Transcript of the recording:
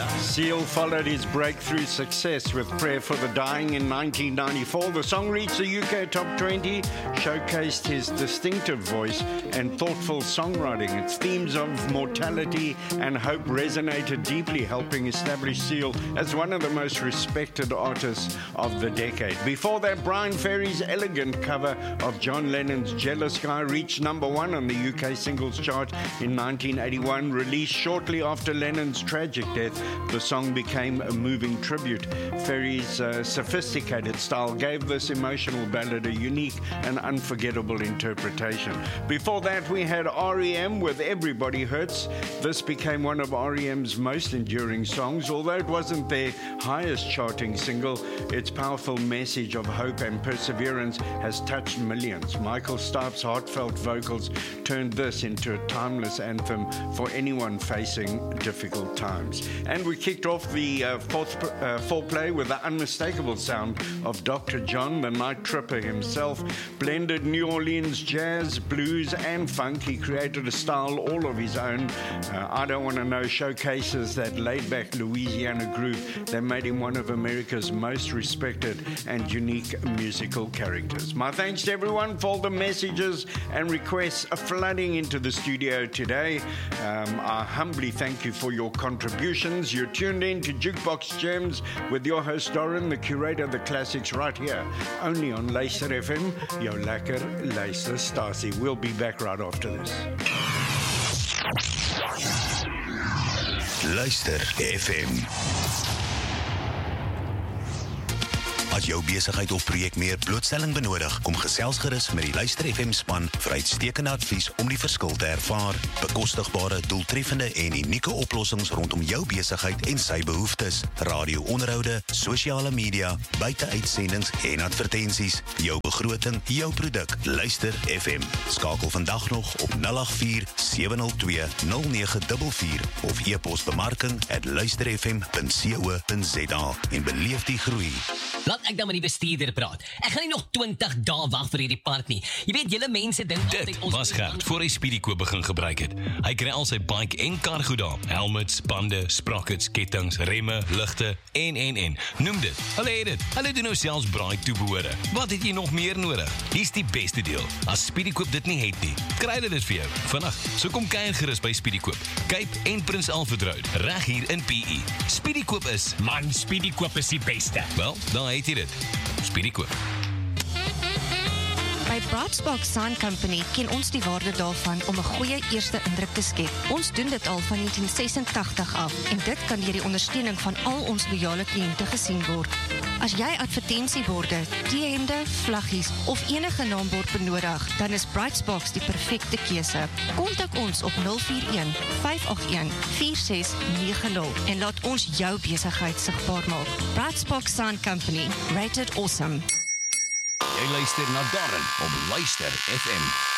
Seal followed his breakthrough success with Prayer for the Dying in 1994. The song reached the UK Top 20, showcased his distinctive voice and thoughtful songwriting. Its themes of mortality and hope resonated deeply, helping establish Seal as one of the most respected artists of the decade. Before that, Brian Ferry's elegant cover of John Lennon's Jealous Guy reached number 1 on the UK singles chart in 1981. Released shortly after Lennon's tragic death, the song became a moving tribute. Ferry's sophisticated style gave this emotional ballad a unique and unforgettable interpretation. Before that, we had R.E.M. with Everybody Hurts. This became one of R.E.M.'s most enduring songs. Although it wasn't their highest charting single, its powerful message of hope and perseverance has touched millions. Michael Stipe's heartfelt vocals turned this into a timeless anthem for anyone facing difficult times. And we kicked off the foreplay with the unmistakable sound of Dr. John, the night tripper himself. Blended New Orleans jazz, blues and funk. He created a style all of his own. I Don't Want to Know showcases that laid-back Louisiana groove that made him one of America's most respected and unique musical characters. My thanks to everyone for all the messages and requests flooding into the studio today. I humbly thank you for your contributions. You're tuned in to Jukebox Gems with your host Doran, the curator of the classics, right here, only on Luister FM, jou lekker luisterstasie. We'll be back right after this. Luister FM. As jou besigheid of projek meer blootstelling benodig, kom gesels gerus met die Luister FM span vir uitstekende advies om die verskil te ervaar. Bekostigbare, doeltreffende en unieke oplossings rondom jou besigheid en sy behoeftes. Radio-onderhoude, sosiale media, buite-uitsendings en advertensies. Jou begroting, jou produk. Luister FM. Skakel vandag nog op 084-702-0944 of e-pos bemarking@luisterfm.co.za en beleef die groei. Laat ek dan met die bestuurder praat. Ek gaan nie nog 20 dae wag vir hierdie part nie. Jy weet, julle mense dink altyd Dit was Gert voor hy Speedykoop begin gebruik het. Hy kry al sy bike en kar goed daar. Helmets, bande, sprockets, kettings, remme, ligte en. Noem dit. Hulle het dit. Hulle doen nou selfs braai toebehore. Wat het jy nog meer nodig? Hier's die beste deel. As Speedykoop dit nie het nie, kry hulle dit vir jou. Vandag, so kom kuier gerus by Speedykoop. Cape en Prins Alfred Road, reg hier in PE. Speedykoop is, Man, Speedykoop is die beste. wel, dan het jy dit. Speedykoop. By Brightspark Sign Company ken ons die waarde daarvan om 'n goeie eerste indruk te skep. Ons doen dit al van 1986 af en dit kan deur die ondersteuning van al ons loyale kliënte gesien word. As jy advertensieborde, T-hemde, vlaggies of enige naambord benodig, dan is Brightspark die perfekte keuse. Kontak ons op 041-581-4690 en laat ons jou besigheid sigbaar maak. Brightspark Sign Company, rated awesome. Jy luister na Darren op Luister FM.